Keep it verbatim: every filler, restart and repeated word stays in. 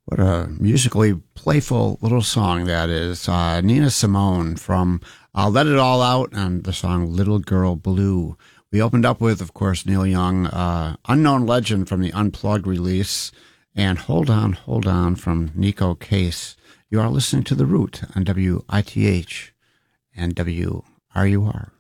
What a musically playful little song that is. Uh, Nina Simone from uh, Let It All Out and the song Little Girl Blue. We opened up with, of course, Neil Young, uh, Unknown Legend from the Unplugged release, and Hold On, Hold On from Nico Case. You are listening to The Root on W I T H and W R U R.